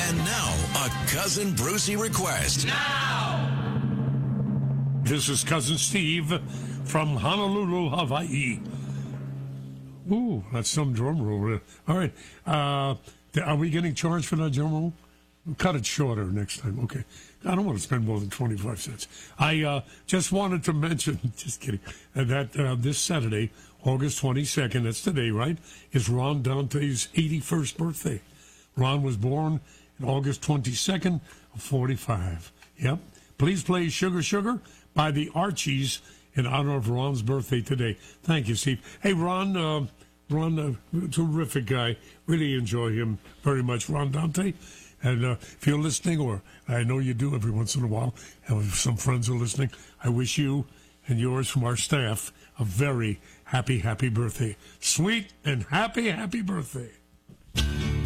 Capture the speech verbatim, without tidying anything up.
And now, a Cousin Brucey request. Now! This is Cousin Steve from Honolulu, Hawaii. Ooh, that's some drum roll. All right. Uh, are we getting charged for that drum roll? We'll cut it shorter next time. Okay. I don't want to spend more than twenty-five cents. I uh, just wanted to mention, just kidding, uh, that uh, this Saturday, August twenty-second, that's today, right, is Ron Dante's eighty-first birthday. Ron was born on August twenty-second of forty-five. Yep. Please play Sugar Sugar by the Archies in honor of Ron's birthday today. Thank you, Steve. Hey, Ron, uh, Ron, uh, terrific guy. Really enjoy him very much, Ron Dante. And uh, if you're listening, or I know you do every once in a while, and if some friends are listening, I wish you and yours from our staff a very happy, happy birthday. Sweet and happy, happy birthday.